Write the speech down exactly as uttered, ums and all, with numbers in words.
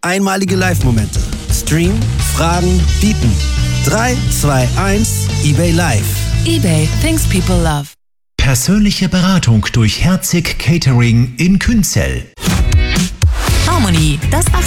Einmalige Live-Momente. Stream, Fragen, bieten. drei, zwei, eins, eBay Live. eBay, things people love. Persönliche Beratung durch Herzig Catering in Künzell. Harmony, das